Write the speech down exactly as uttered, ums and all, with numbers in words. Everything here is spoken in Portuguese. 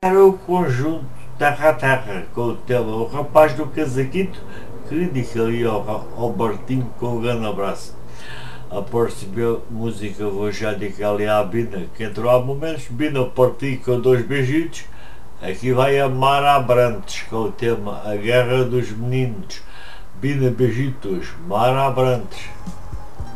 Era o conjunto Terra a Terra, com o tema O Rapaz do Casaquito, que disse ali ao, ao Bartinho com um grande abraço. A próxima música vou já dedicar ali à Bina, que entrou há momentos. Bina, parti com dois beijitos. Aqui vai a Mara Abrantes com o tema A Guerra dos Meninos. Bina, beijitos, Mara Abrantes.